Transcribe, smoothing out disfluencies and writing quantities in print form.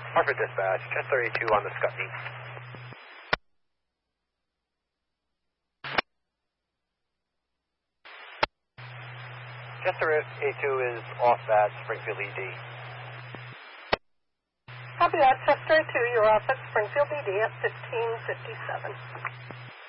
Hartford Dispatch, Chester 82 on the Scutney. Chester 82 is off at Springfield ED. Copy that, Chester 82, you're off at Springfield ED at 1557.